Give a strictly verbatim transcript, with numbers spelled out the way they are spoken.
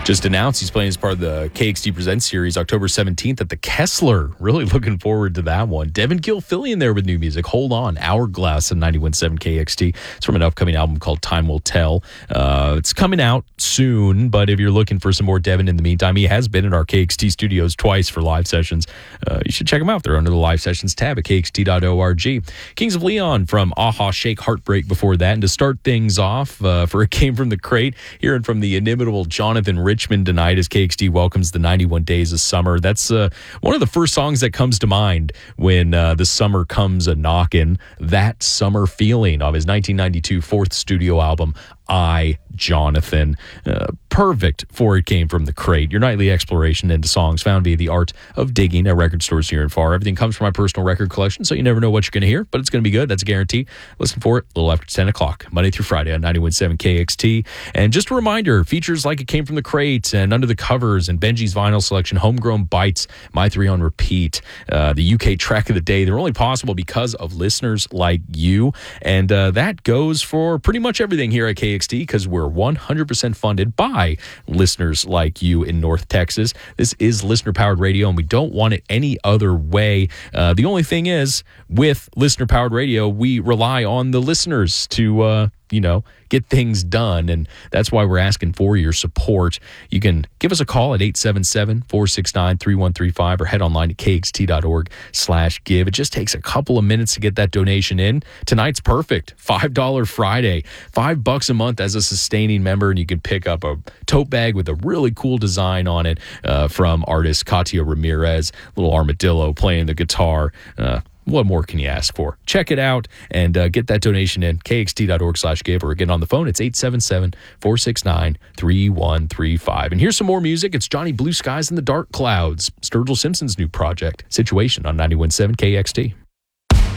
just announced he's playing as part of the K X T Presents series October seventeenth at the Kessler. Really looking forward to that one. Devin Gilfillian there with new music. Hold On, Hourglass on ninety-one point seven K X T. It's from an upcoming album called Time Will Tell. Uh, it's coming out soon, but if you're looking for some more Devin in the meantime, he has been in our K X T studios twice for live sessions. Uh, you should check them out. They're under the live sessions tab at K X T dot org. Kings of Leon from Aha Shake Heartbreak before that. And to start things off, uh, for It Came From the Crate, hearing from the inimitable Jonathan Richman tonight as K X T welcomes the ninety-one days of summer. That's uh, one of the first songs that comes to mind when uh, the summer comes a knockin'. That Summer Feeling of his nineteen ninety-two fourth studio album, I, Jonathan. Uh, perfect for It Came From the Crate. Your nightly exploration into songs found via the art of digging at record stores near and far. Everything comes from my personal record collection, so you never know what you're going to hear, but it's going to be good. That's a guarantee. Listen for it a little after ten o'clock, Monday through Friday on ninety-one point seven K X T. And just a reminder, features like It Came From the Crate and Under the Covers and Benji's Vinyl Selection, Homegrown Bites, My Three on Repeat, uh, the U K Track of the Day, they're only possible because of listeners like you. And uh, that goes for pretty much everything here at K X T, because we're one hundred percent funded by listeners like you in North Texas. This is listener-powered radio, and we don't want it any other way. Uh, the only thing is, with listener-powered radio, we rely on the listeners to, uh, you know, get things done, and that's why we're asking for your support. You can give us a call at eight seven seven, four six nine, three one three five or head online to K X T dot org slash give. It just takes a couple of minutes to get that donation in. Tonight's perfect. five dollars Friday. Five bucks a month as a sustaining member, and you can pick up a tote bag with a really cool design on it uh, from artist Katia Ramirez, little armadillo playing the guitar. Uh, What more can you ask for? Check it out and uh, get that donation in, K X T dot org slash give, or again on the phone, it's eight seven seven, four six nine, three one three five. And here's some more music. It's Johnny Blue Skies and the Dark Clouds, Sturgill Simpson's new project, Situation on ninety-one point seven K X T.